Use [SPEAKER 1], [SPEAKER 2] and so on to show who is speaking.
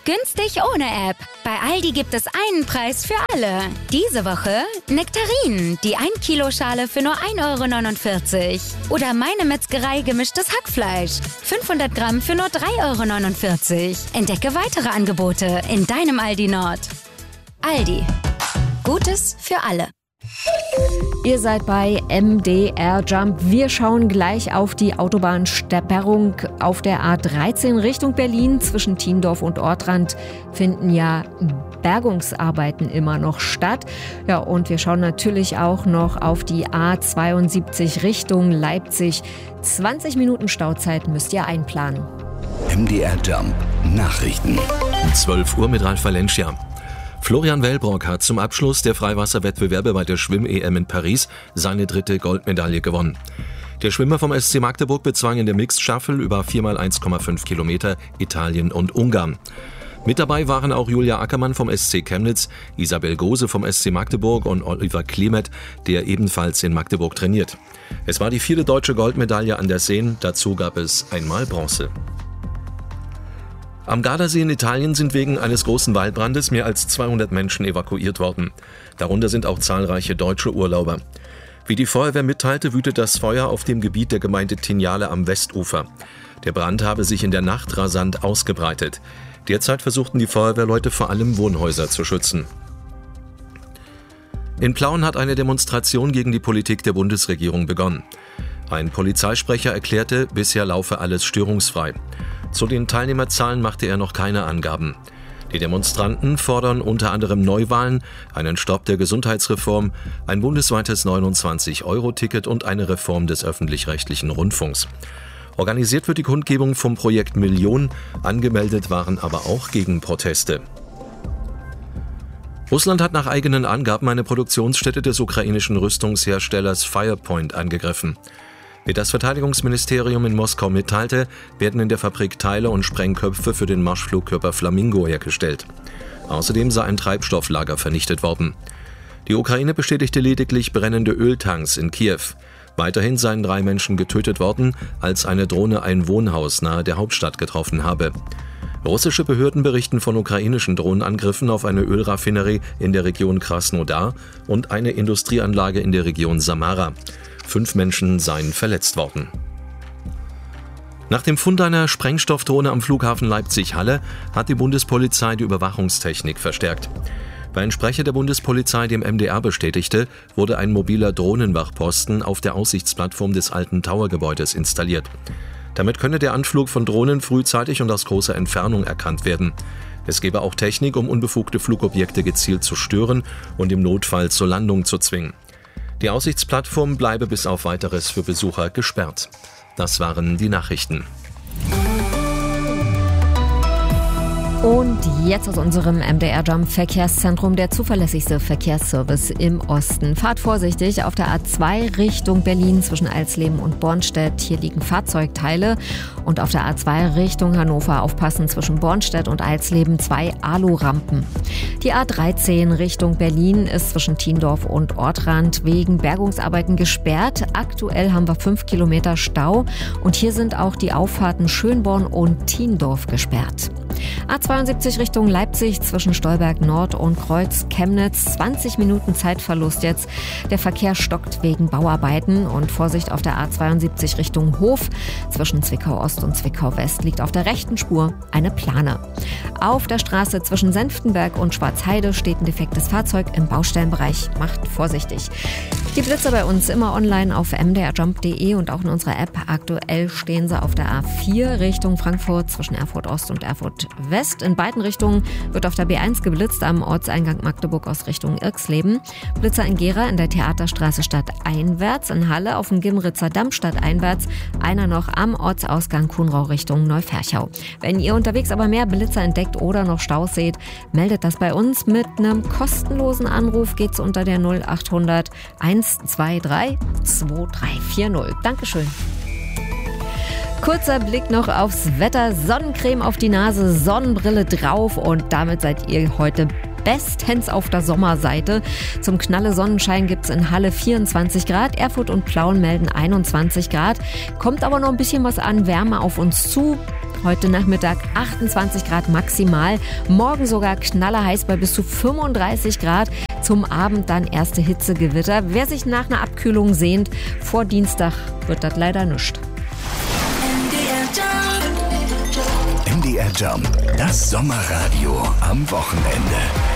[SPEAKER 1] Günstig ohne App. Bei Aldi gibt es einen Preis für alle. Diese Woche Nektarinen, die 1 Kilo Schale für nur 1,49 €. Oder Meine Metzgerei gemischtes Hackfleisch. 500 Gramm für nur 3,49 €. Entdecke weitere Angebote in deinem Aldi Nord. Aldi. Gutes für alle.
[SPEAKER 2] Ihr seid bei MDR Jump. Wir schauen gleich auf die Autobahnsperrung auf der A13 Richtung Berlin. Zwischen Tiendorf und Ortrand finden ja Bergungsarbeiten immer noch statt. Ja, und wir schauen natürlich auch noch auf die A72 Richtung Leipzig. 20 Minuten Stauzeit müsst ihr einplanen.
[SPEAKER 3] MDR Jump Nachrichten.
[SPEAKER 4] 12 Uhr mit Ralf Valencia. Florian Wellbrock hat zum Abschluss der Freiwasserwettbewerbe bei der Schwimm-EM in Paris seine 3. Goldmedaille gewonnen. Der Schwimmer vom SC Magdeburg bezwang in der Mixed Staffel über 4x1,5 Kilometer Italien und Ungarn. Mit dabei waren auch Julia Ackermann vom SC Chemnitz, Isabel Gose vom SC Magdeburg und Oliver Klimet, der ebenfalls in Magdeburg trainiert. Es war die 4. deutsche Goldmedaille an der Seen, dazu gab es einmal Bronze. Am Gardasee in Italien sind wegen eines großen Waldbrandes mehr als 200 Menschen evakuiert worden. Darunter sind auch zahlreiche deutsche Urlauber. Wie die Feuerwehr mitteilte, wütet das Feuer auf dem Gebiet der Gemeinde Tignale am Westufer. Der Brand habe sich in der Nacht rasant ausgebreitet. Derzeit versuchten die Feuerwehrleute vor allem Wohnhäuser zu schützen. In Plauen hat eine Demonstration gegen die Politik der Bundesregierung begonnen. Ein Polizeisprecher erklärte, bisher laufe alles störungsfrei. Zu den Teilnehmerzahlen machte er noch keine Angaben. Die Demonstranten fordern unter anderem Neuwahlen, einen Stopp der Gesundheitsreform, ein bundesweites 29-Euro-Ticket und eine Reform des öffentlich-rechtlichen Rundfunks. Organisiert wird die Kundgebung vom Projekt Million, angemeldet waren aber auch Gegenproteste. Russland hat nach eigenen Angaben eine Produktionsstätte des ukrainischen Rüstungsherstellers Firepoint angegriffen. Wie das Verteidigungsministerium in Moskau mitteilte, werden in der Fabrik Teile und Sprengköpfe für den Marschflugkörper Flamingo hergestellt. Außerdem sei ein Treibstofflager vernichtet worden. Die Ukraine bestätigte lediglich brennende Öltanks in Kiew. Weiterhin seien 3 Menschen getötet worden, als eine Drohne ein Wohnhaus nahe der Hauptstadt getroffen habe. Russische Behörden berichten von ukrainischen Drohnenangriffen auf eine Ölraffinerie in der Region Krasnodar und eine Industrieanlage in der Region Samara. 5 Menschen seien verletzt worden. Nach dem Fund einer Sprengstoffdrohne am Flughafen Leipzig-Halle hat die Bundespolizei die Überwachungstechnik verstärkt. Wie ein Sprecher der Bundespolizei dem MDR bestätigte, wurde ein mobiler Drohnenwachposten auf der Aussichtsplattform des alten Towergebäudes installiert. Damit könne der Anflug von Drohnen frühzeitig und aus großer Entfernung erkannt werden. Es gebe auch Technik, um unbefugte Flugobjekte gezielt zu stören und im Notfall zur Landung zu zwingen. Die Aussichtsplattform bleibe bis auf Weiteres für Besucher gesperrt. Das waren die Nachrichten.
[SPEAKER 2] Und jetzt aus unserem MDR Jump Verkehrszentrum der zuverlässigste Verkehrsservice im Osten. Fahrt vorsichtig auf der A2 Richtung Berlin zwischen Alsleben und Bornstedt. Hier liegen Fahrzeugteile. Und auf der A2 Richtung Hannover aufpassen zwischen Bornstedt und Alsleben 2 Alurampen. Die A13 Richtung Berlin ist zwischen Tiendorf und Ortrand wegen Bergungsarbeiten gesperrt. Aktuell haben wir 5 Kilometer Stau. Und hier sind auch die Auffahrten Schönborn und Tiendorf gesperrt. A72 Richtung Leipzig zwischen Stolberg Nord und Kreuz Chemnitz. 20 Minuten Zeitverlust jetzt. Der Verkehr stockt wegen Bauarbeiten. Und Vorsicht auf der A72 Richtung Hof. Zwischen Zwickau Ost und Zwickau West liegt auf der rechten Spur eine Plane. Auf der Straße zwischen Senftenberg und Schwarzheide steht ein defektes Fahrzeug im Baustellenbereich. Macht vorsichtig. Die Blitzer bei uns immer online auf mdrjump.de und auch in unserer App. Aktuell stehen sie auf der A4 Richtung Frankfurt zwischen Erfurt Ost und Erfurt West. In beiden Richtungen wird auf der B1 geblitzt am Ortseingang Magdeburg aus Richtung Irxleben. Blitzer in Gera in der Theaterstraße stadteinwärts, in Halle auf dem Gimritzer Damm stadteinwärts, einer noch am Ortsausgang Kuhnrau Richtung Neuferchau. Wenn ihr unterwegs aber mehr Blitzer entdeckt oder noch Staus seht, meldet das bei uns. Mit einem kostenlosen Anruf geht's unter der 0800 123 2340. Dankeschön. Kurzer Blick noch aufs Wetter. Sonnencreme auf die Nase, Sonnenbrille drauf und damit seid ihr heute bestens auf der Sommerseite. Zum Knalle Sonnenschein gibt's in Halle 24 Grad, Erfurt und Plauen melden 21 Grad. Kommt aber noch ein bisschen was an Wärme auf uns zu. Heute Nachmittag 28 Grad maximal. Morgen sogar knallerheiß bei bis zu 35 Grad. Zum Abend dann erste Hitzegewitter. Wer sich nach einer Abkühlung sehnt, vor Dienstag wird das leider nichts.
[SPEAKER 3] MDR Jump, das Sommerradio am Wochenende.